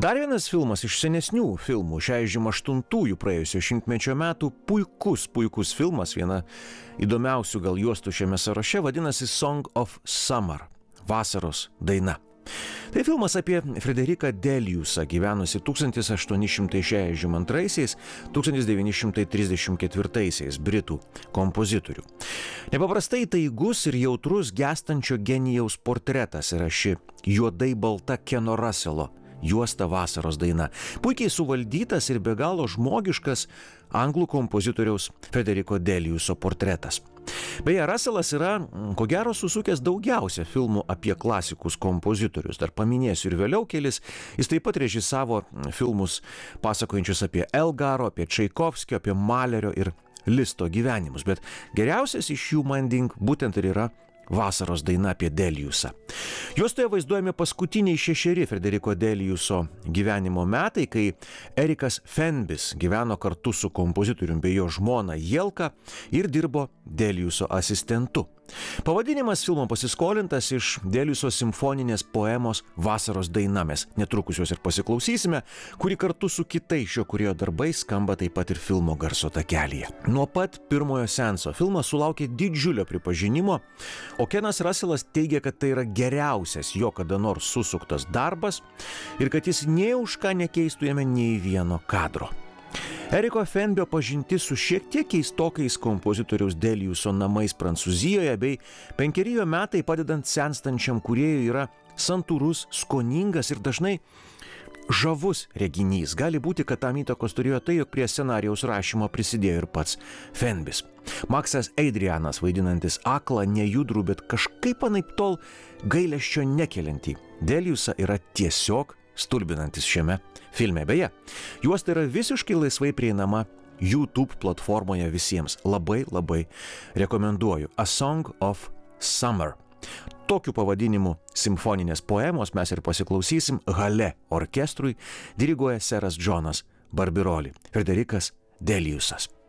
Dar vienas filmas iš senesnių filmų, 68-ųjų praėjusio šimtmečio metų, puikus filmas, viena įdomiausių gal juostų šiame sąraše, vadinasi Song of Summer, vasaros daina. Tai filmas apie Frederiką Deliusą, gyvenusi 1862-1934 britų kompozitorių. Nepaprastai taigus ir jautrus gęstančio genijaus portretas yra ši juodai balta Keno Russelo juosta vasaros daina. Puikiai suvaldytas ir be galo žmogiškas anglų kompozitoriaus Frederiko Deliuso portretas. Beje, Russellas yra, ko gero, susukęs daugiausia filmų apie klasikus kompozitorius. Dar paminėsiu ir vėliau kelis. Jis taip pat režisavo filmus pasakojančius apie Elgaro, apie Čaikovskio, apie Malerio ir Listo gyvenimus. Bet geriausias iš jų man būtent ir yra vasaros daina apie Deliusą. Juostoje vaizduojami paskutiniai 6 Frederiko Deliuso gyvenimo metai, kai Erikas Fenbis gyveno kartu su kompozitoriumi bei jo žmona Jelka ir dirbo Deliuso asistentu. Pavadinimas filmo pasiskolintas iš Deliuso simfoninės poemos Vasaros daina. Mes netrukus jos ir pasiklausysime, kuri kartu su kitais šio kūrėjo darbais skamba taip pat ir filmo garso takelyje. Nuo pat pirmojo seanso filmas sulaukė didžiulio pripažinimo, o Kenas Russellas teigia, kad tai yra geriausias jo kada nors susuktas darbas ir kad jis nė už ką nekeistų jame nei vieno kadro. Eriko Fenbio pažintis su šiek tiek keistokais kompozitoriaus Deliuso namais Prancūzijoje bei 5 metai padedant senstančiam kūrėjui yra santūrus, skoningas ir dažnai žavus reginys. Gali būti, kad tam įtakos turėjo tai, jog prie scenarijaus rašymo prisidėjo ir pats Fenbis. Maksas Adrianas, vaidinantis aklą, nejudrų, bet kažkaip anaiptol gailesčio nekeliantį Deliusą, yra tiesiog stulbinantis šiame filme. Beje, juosta yra visiškai laisvai prieinama YouTube platformoje visiems. Labai rekomenduoju. A Song of Summer. Tokiu pavadinimu simfoninės poemos mes ir pasiklausysim. Hale orkestrui diriguoja seras Džonas Barbiroli. Frederikas Deliusas.